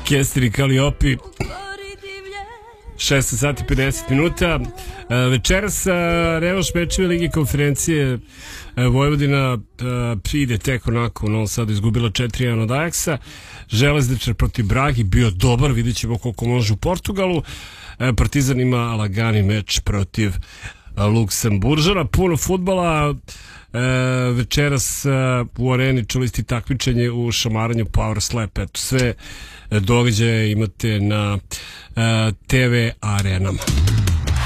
Kesteri Kaliopi, 16 sati 50 minuta. Večeras revanš mečeva Lige konferencije. Vojvodina ide tek onako u Novom Sadu, izgubila 4-1 od Ajaksa. Železničar protiv Bragi bio dobar, vidjet ćemo koliko može u Portugalu. Partizan ima lagani meč protiv Luksemburžana. Puno fudbala. Večeras u areni čuli ste takmičenje u šamaranju Power Slap. Eto, sve događaje imate na TV arenama.